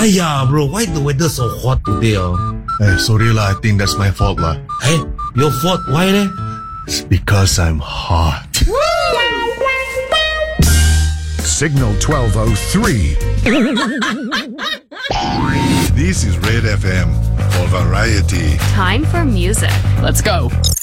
Aiya, bro, why the weather so hot today? Hey, sorry lah, I think that's my fault lah. Hey, your fault, why ne? It's because I'm hot. Signal 1203. This is Red FM for variety. Time for music. Let's go.